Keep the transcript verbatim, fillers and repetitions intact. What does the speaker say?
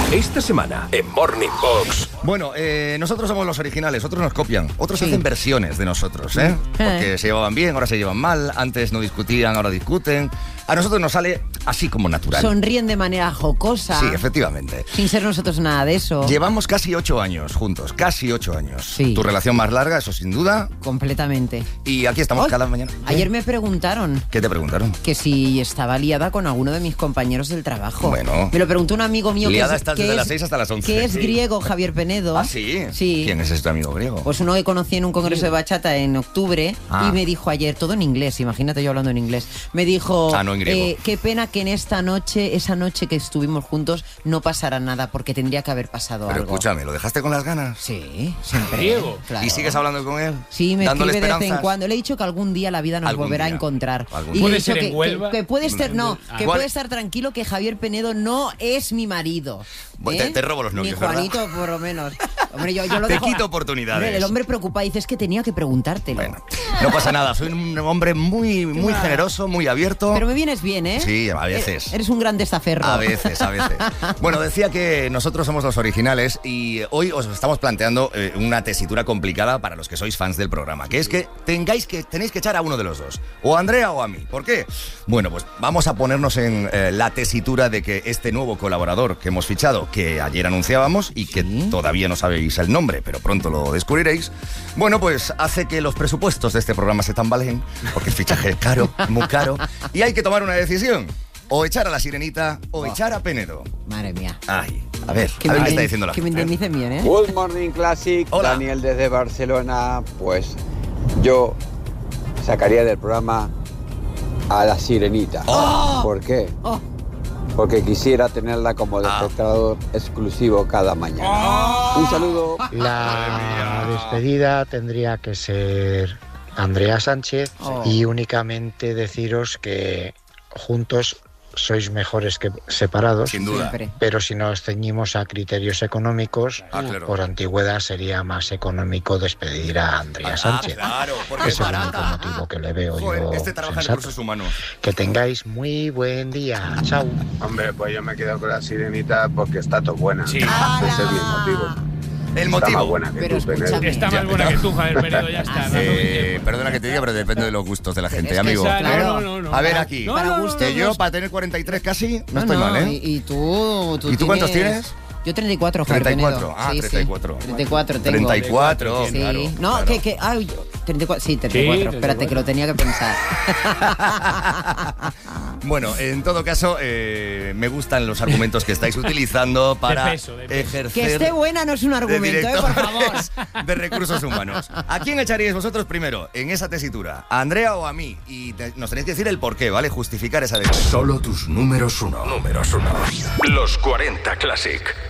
Esta semana en Morning Box. Bueno, eh, nosotros somos los originales, otros nos copian, otros sí. hacen versiones de nosotros, ¿eh? Porque eh. se llevaban bien, ahora se llevan mal, antes no discutían, ahora discuten. A nosotros nos sale así como natural. Sonríen de manera jocosa. Sí, efectivamente. Sin ser nosotros nada de eso. Llevamos casi ocho años juntos, casi ocho años. Sí. Tu relación más larga, eso sin duda. Completamente. Y aquí estamos oh, cada mañana. ¿Qué? Ayer me preguntaron. ¿Qué te preguntaron? Que si estaba liada con alguno de mis compañeros del trabajo. Bueno. Me lo preguntó un amigo mío liada que es, estás que desde es, las seis hasta las once. Que es sí. griego, Javier Penedo. ¿Ah, sí? Sí. ¿Quién es este amigo griego? Pues uno que conocí en un congreso de bachata en octubre ah. y me dijo ayer, todo en inglés, imagínate yo hablando en inglés, me dijo, ah, no en griego. Eh, qué pena que en esta noche, esa noche que estuvimos juntos, no pasara nada, porque tendría que haber pasado Pero algo. escúchame, ¿lo dejaste con las ganas? Sí, siempre. Griego. Claro. ¿Y sigues hablando con él? Sí, me dándole escribe de esperanzas. vez en cuando. Le he dicho que algún día la vida nos volverá día. a encontrar. ¿Algún Y ¿Puede le he dicho ser en que, Huelva? que, que puede estar, no, Ah. que ¿Cuál? puede estar tranquilo que Javier Penedo no es mi marido. Bueno, ¿eh? te, te robo los novios, Ni Juanito, ¿verdad? por lo menos. Hombre, yo, yo lo te dejo, quito oportunidades. Hombre, el hombre preocupado dice, es que tenía que preguntártelo. Bueno, no pasa nada, soy un hombre muy, muy generoso, muy abierto. Pero me vienes bien, ¿eh? Sí, a veces. Eres un gran testaferro. A veces, a veces. Bueno, decía que nosotros somos los originales y hoy os estamos planteando eh, una tesitura complicada para los que sois fans del programa, que es que tengáis que tenéis que echar a uno de los dos, o a Andrea o a mí. ¿Por qué? Bueno, pues vamos a ponernos en eh, la tesitura de que este nuevo colaborador que hemos fichado, que ayer anunciábamos y que ¿Sí? todavía no sabéis el nombre, pero pronto lo descubriréis, bueno, pues hace que los presupuestos de este programa se tambaleen, porque el fichaje es caro, muy caro, y hay que tomar una decisión. O echar a la Sirenita o oh. echar a Penedo. Madre mía. Ay, a ver, que a ver me, qué está diciendo la que gente. Que me indemnicen bien, ¿eh? Good Morning Classic, Hola. Daniel desde Barcelona. Pues yo sacaría del programa a la Sirenita. Oh. ¿Por qué? Oh. Porque quisiera tenerla como espectador ah. exclusivo cada mañana. Oh. Un saludo. La despedida tendría que ser Andrea Sánchez oh. y únicamente deciros que juntos sois mejores que separados, sin duda. Pero si nos ceñimos a criterios económicos, ah, claro. por antigüedad sería más económico despedir a Andrea ah, Sánchez. Claro, porque es el único motivo que le veo Joder, yo este trabaja en recursos humanos. Que tengáis muy buen día. Chao. Hombre, pues yo me quedo con la Sirenita porque está todo buena. Sí. Ah, ese es mi motivo. El motivo. Está más buena que pero tú, Penedo. Está más buena que tú, Javier Penedo, ya está. Eh, perdona que te diga, pero depende de los gustos de la gente, es amigo. Esa, no, no, no, a ver para, aquí. No, para no, gustos, que yo, los... para tener cuarenta y tres casi, no, no estoy no, mal, ¿eh? Y, y tú, tú ¿Y tú tienes... cuántos tienes? Yo treinta y cuatro, Javier treinta y cuatro, Penedo. ah, sí, treinta y cuatro. Sí. treinta y cuatro tengo. treinta y cuatro, sí. claro. No, claro. que, que, ay, treinta y cuatro, sí, treinta y cuatro, Sí, espérate, que lo tenía que pensar. Bueno, en todo caso, eh, me gustan los argumentos que estáis utilizando para de peso, de peso. ejercer... Que esté buena no es un argumento, ¿eh? Por favor. De recursos humanos. ¿A quién echaríais vosotros primero en esa tesitura? ¿A Andrea o a mí? Y te, nos tenéis que decir el porqué, ¿vale? Justificar esa decisión. Solo tus números uno. Números uno. Los cuarenta Classic.